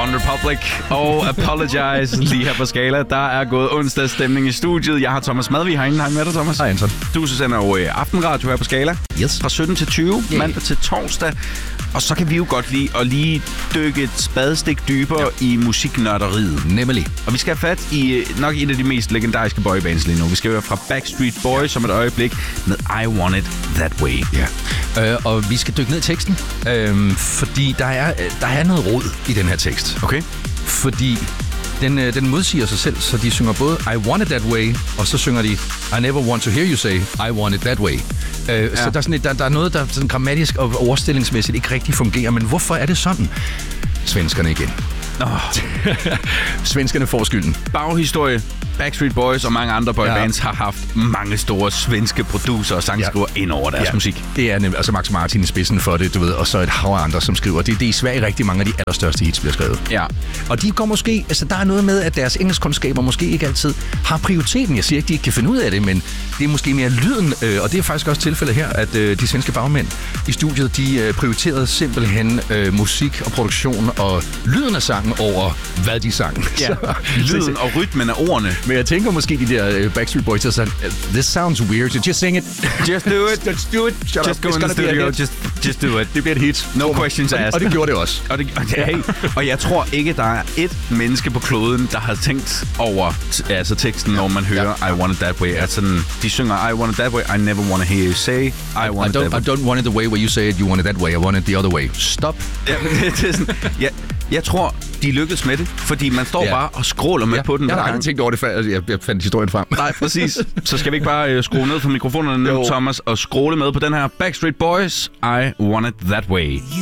OneRepublic og Apologize lige her på Skala. Der er gået onsdagsstemning i studiet. Jeg har Thomas Madvig herinde. Hej med dig, Thomas. Hej, Anton. Du sender jo aftenradio her på Skala. Yes. Fra 17 til 20, mandag til torsdag. Og så kan vi jo godt lide at lige dykke et spadestik dybere i musiknørderiet. Nemlig. Og vi skal have fat i nok en af de mest legendariske boybands lige nu. Vi skal høre fra Backstreet Boys om et øjeblik med I Want It That Way. Ja. Og vi skal dykke ned i teksten, fordi der er noget rod i den her tekst. Okay. Fordi den modsiger sig selv, så de synger både I Want It That Way, og så synger de I Never Want To Hear You Say I Want It That Way. Så der er noget, der sådan grammatisk og overstillingsmæssigt ikke rigtig fungerer. Men hvorfor er det sådan? Svenskerne igen. Svenskerne får skylden. Baghistorie. Backstreet Boys og mange andre boybands har haft mange store svenske producer og sangskriver ind over deres musik. Det er altså Max Martin i spidsen for det, du ved, og så et hav af andre, som skriver. Det er i Sverige rigtig mange af de allerstørste hits bliver skrevet. Ja. Og de går måske, altså der er noget med, at deres engelskkundskaber måske ikke altid har prioriteten. Jeg siger ikke, de ikke kan finde ud af det, men det er måske mere lyden, og det er faktisk også tilfældet her, at de svenske bagmænd i studiet, de prioriterede simpelthen musik og produktion og lyden af sangen over, hvad de sang. Ja. Lyden og rytmen af ordene. Men jeg tænker måske, de der Backstreet Boys har sagt, this sounds weird, so just sing it. Just do it. Just do it. Shut just up. go in the studio. Just do it. Det bliver et hit. No questions asked. Og det gjorde det også. Og jeg tror ikke, der er et menneske på kloden, der har tænkt over teksten, når man hører I Want It That Way. Altså, de synger I Want It That Way. I never want to hear you say I want it that way. I don't want it the way where you say it. You want it that way. I want it the other way. Stop. Ja, det er sådan, jeg tror, de lykkedes med det, fordi man står bare og scroller med på den. Jeg har aldrig tænkt over det, før jeg fandt historien frem. Nej, præcis. Så skal vi ikke bare skrue ned for mikrofonerne nu, Thomas, og scrolle med på den her Backstreet Boys, I Want It That Way.